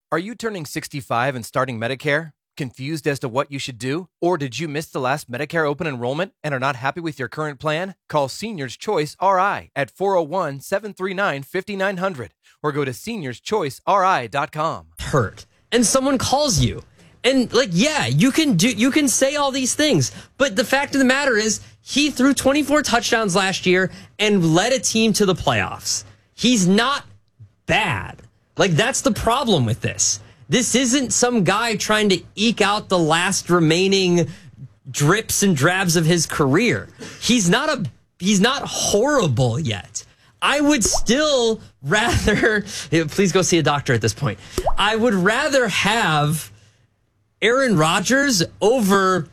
Are you turning 65 and starting Medicare? Confused as to what you should do? Or did you miss the last Medicare open enrollment and are not happy with your current plan? Call Seniors Choice RI at 401-739-5900 or go to seniorschoiceri.com. Hurt. And someone calls you. And you can say all these things, but the fact of the matter is he threw 24 touchdowns last year and led a team to the playoffs. He's not bad. That's the problem with this. This isn't some guy trying to eke out the last remaining drips and drabs of his career. He's not horrible yet. I would still rather, please go see a doctor at this point. I would rather have Aaron Rodgers over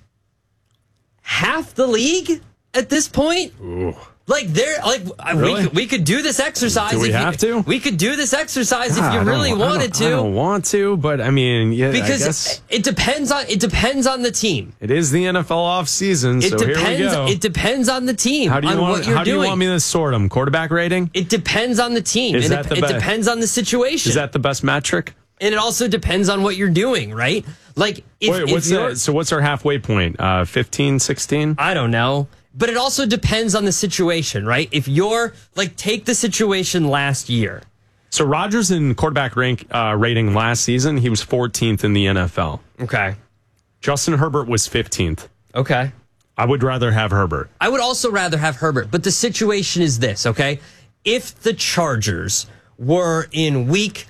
half the league at this point. Ooh. Really? We could do this exercise. Do we have to? We could do this exercise if you really wanted to. I don't want to, but I mean, yeah, because I guess it depends on the team. It is the NFL off season, so here we go. It depends on the team. How do you want me to sort them? Quarterback rating? It depends on the team. It depends on the situation. Is that the best metric? And it also depends on what you're doing, right? So what's our halfway point? 15, 16? I don't know. But it also depends on the situation, right? If you're take the situation last year. So Rodgers in quarterback rating last season, he was 14th in the NFL. Okay. Justin Herbert was 15th. Okay. I would rather have Herbert. I would also rather have Herbert. But the situation is this, okay? If the Chargers were in week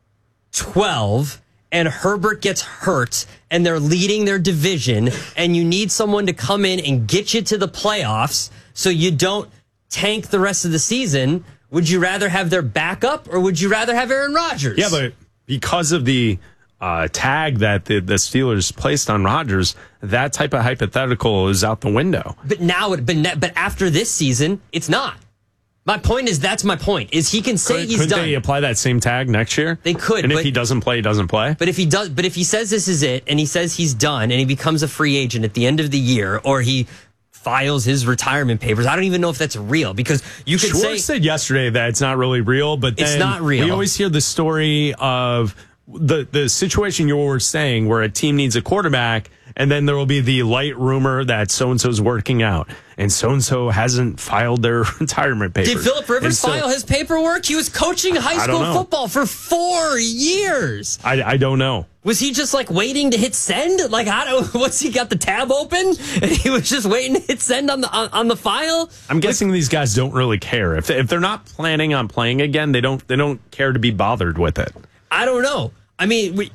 12 and Herbert gets hurt and they're leading their division and you need someone to come in and get you to the playoffs so you don't tank the rest of the season, would you rather have their backup or would you rather have Aaron Rodgers? Yeah, but because of the tag that the Steelers placed on Rodgers, that type of hypothetical is out the window. But after this season, it's not. My point is, that's my point, is he can say he's done. Could they apply that same tag next year? They could. And if he doesn't play, he doesn't play? But if he says this is it, and he says he's done, and he becomes a free agent at the end of the year, or he files his retirement papers, I don't even know if that's real, because you could Schwartz said yesterday that it's not really real, but then it's not real. We always hear the story of the situation you were saying where a team needs a quarterback, and then there will be the light rumor that so-and-so's working out, and so-and-so hasn't filed their retirement papers. Did Phillip Rivers file his paperwork? He was coaching high school football for 4 years. I don't know. Was he just waiting to hit send? What's he got the tab open and he was just waiting to hit send on the file? I'm guessing these guys don't really care. If they're not planning on playing again, they don't care to be bothered with it. I don't know. I mean,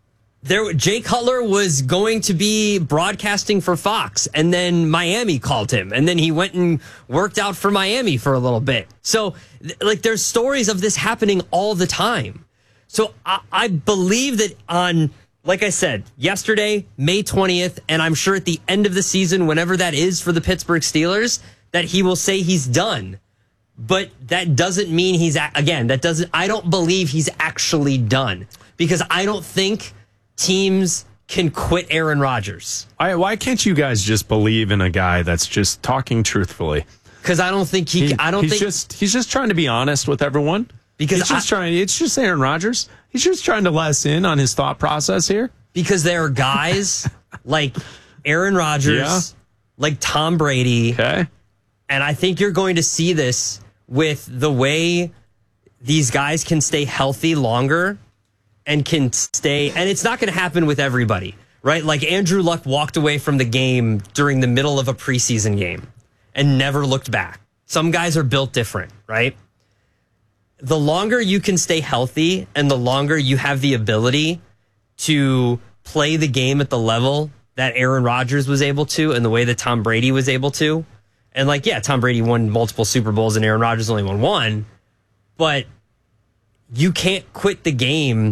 Jay Cutler was going to be broadcasting for Fox, and then Miami called him, and then he went and worked out for Miami for a little bit. So, there's stories of this happening all the time. So, I believe that on, like I said, yesterday, May 20th, and I'm sure at the end of the season, whenever that is for the Pittsburgh Steelers, that he will say he's done. But that doesn't mean I don't believe he's actually done, because I don't think teams can quit Aaron Rodgers. Why can't you guys just believe in a guy that's just talking truthfully? Because I don't think he's just trying to be honest with everyone. Because it's just Aaron Rodgers. He's just trying to let us in on his thought process here. Because there are guys like Aaron Rodgers, like Tom Brady. Okay. And I think you're going to see this with the way these guys can stay healthy longer and can stay, and it's not going to happen with everybody, right? Like Andrew Luck walked away from the game during the middle of a preseason game and never looked back. Some guys are built different, right? The longer you can stay healthy and the longer you have the ability to play the game at the level that Aaron Rodgers was able to and the way that Tom Brady was able to. And Tom Brady won multiple Super Bowls and Aaron Rodgers only won one, but you can't quit the game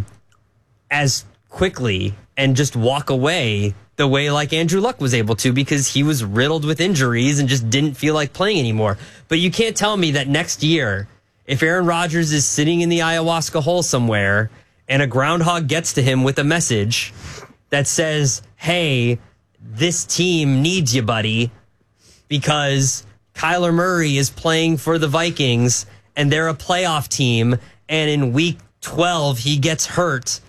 as quickly and just walk away the way like Andrew Luck was able to, because he was riddled with injuries and just didn't feel like playing anymore. But you can't tell me that next year, if Aaron Rodgers is sitting in the ayahuasca hole somewhere and a groundhog gets to him with a message that says, hey, this team needs you, buddy, because Kyler Murray is playing for the Vikings and they're a playoff team, and in week 12 he gets hurt